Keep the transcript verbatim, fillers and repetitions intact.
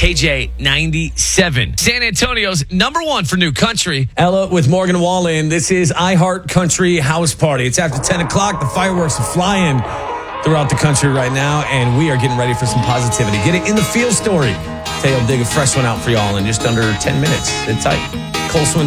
K J ninety-seven. San Antonio's number one for new country. Ella with Morgan Wallen. This is iHeart Country House Party. It's after ten o'clock. The fireworks are flying throughout the country right now, and we are getting ready for some positivity. Get it in the field story. Tay will dig a fresh one out for y'all in just under ten minutes. Sit tight. Cole Swindell